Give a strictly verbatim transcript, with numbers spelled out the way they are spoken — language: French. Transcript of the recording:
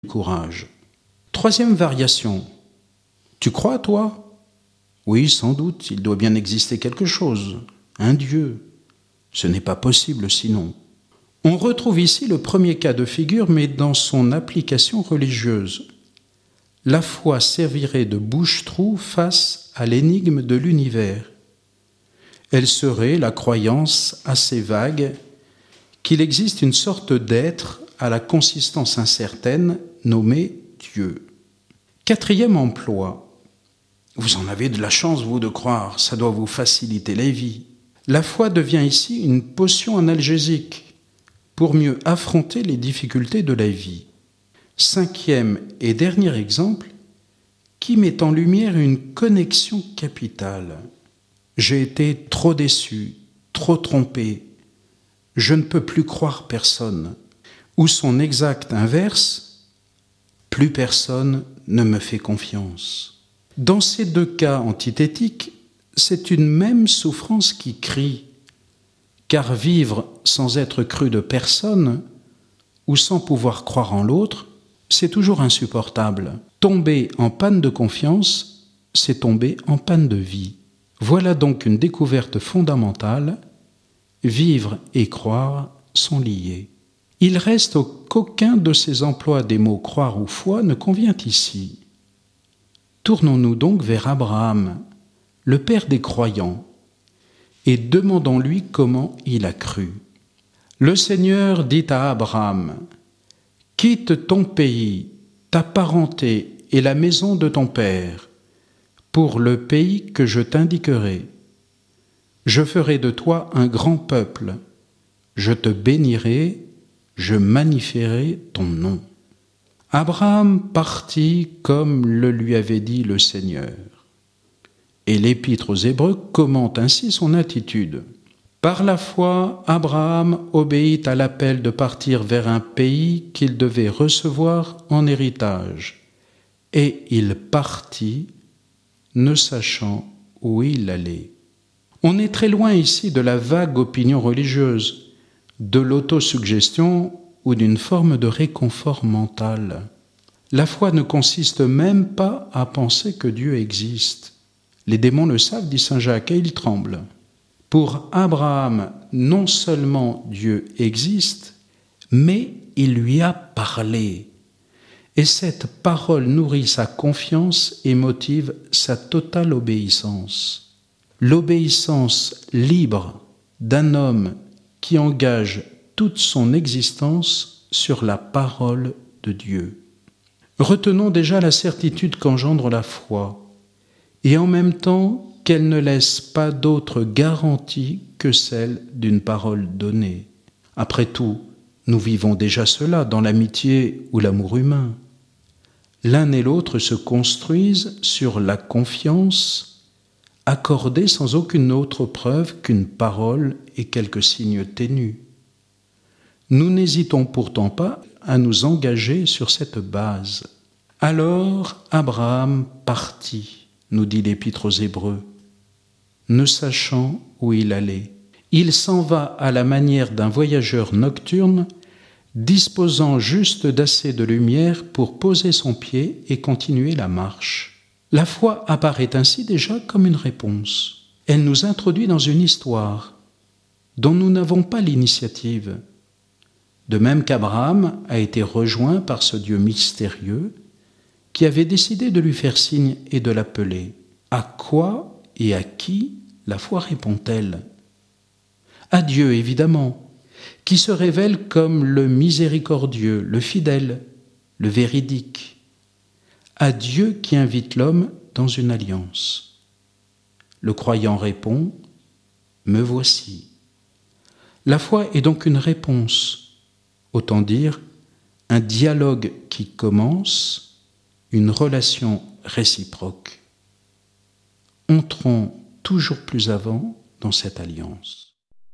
courage. Troisième variation. Tu crois, toi? Oui, sans doute, il doit bien exister quelque chose, un Dieu. Ce n'est pas possible sinon. On retrouve ici le premier cas de figure, mais dans son application religieuse. La foi servirait de bouche-trou face à l'énigme de l'univers. Elle serait la croyance assez vague qu'il existe une sorte d'être à la consistance incertaine nommé Dieu. Quatrième emploi. Vous en avez de la chance, vous, de croire, ça doit vous faciliter la vie. La foi devient ici une potion analgésique pour mieux affronter les difficultés de la vie. Cinquième et dernier exemple, qui met en lumière une connexion capitale. J'ai été trop déçu, trop trompé, je ne peux plus croire personne. Ou son exact inverse, plus personne ne me fait confiance. Dans ces deux cas antithétiques, c'est une même souffrance qui crie, car vivre sans être cru de personne ou sans pouvoir croire en l'autre, c'est toujours insupportable. Tomber en panne de confiance, c'est tomber en panne de vie. Voilà donc une découverte fondamentale. Vivre et croire sont liés. Il reste qu'aucun de ces emplois des mots croire ou foi ne convient ici. Tournons-nous donc vers Abraham, le père des croyants, et demandons-lui comment il a cru. Le Seigneur dit à Abraham, « Quitte ton pays, ta parenté et la maison de ton père, pour le pays que je t'indiquerai. Je ferai de toi un grand peuple, je te bénirai, je magnifierai ton nom. » Abraham partit comme le lui avait dit le Seigneur. Et l'Épître aux Hébreux commente ainsi son attitude. Par la foi, Abraham obéit à l'appel de partir vers un pays qu'il devait recevoir en héritage. Et il partit, ne sachant où il allait. On est très loin ici de la vague opinion religieuse, de l'autosuggestion ou d'une forme de réconfort mental. La foi ne consiste même pas à penser que Dieu existe. Les démons le savent, dit saint Jacques, et ils tremblent. Pour Abraham, non seulement Dieu existe, mais il lui a parlé. Et cette parole nourrit sa confiance et motive sa totale obéissance. L'obéissance libre d'un homme qui engage toute son existence sur la parole de Dieu. Retenons déjà la certitude qu'engendre la foi, et en même temps qu'elle ne laisse pas d'autre garantie que celle d'une parole donnée. Après tout, nous vivons déjà cela dans l'amitié ou l'amour humain. L'un et l'autre se construisent sur la confiance accordée sans aucune autre preuve qu'une parole et quelques signes ténus. Nous n'hésitons pourtant pas à nous engager sur cette base. Alors Abraham partit, nous dit l'Épître aux Hébreux, ne sachant où il allait. Il s'en va à la manière d'un voyageur nocturne, disposant juste d'assez de lumière pour poser son pied et continuer la marche. La foi apparaît ainsi déjà comme une réponse. Elle nous introduit dans une histoire dont nous n'avons pas l'initiative. De même qu'Abraham a été rejoint par ce Dieu mystérieux qui avait décidé de lui faire signe et de l'appeler. À quoi et à qui la foi répond-elle? À Dieu, évidemment, qui se révèle comme le miséricordieux, le fidèle, le véridique. À Dieu qui invite l'homme dans une alliance. Le croyant répond « Me voici ». La foi est donc une réponse, autant dire un dialogue qui commence, une relation réciproque. Entrons toujours plus avant dans cette alliance.